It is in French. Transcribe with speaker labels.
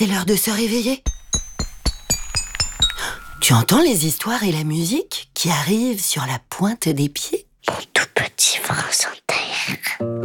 Speaker 1: c'est l'heure de se réveiller. Tu entends les histoires et la musique qui arrivent sur la pointe des pieds?
Speaker 2: Mon tout petit Vincent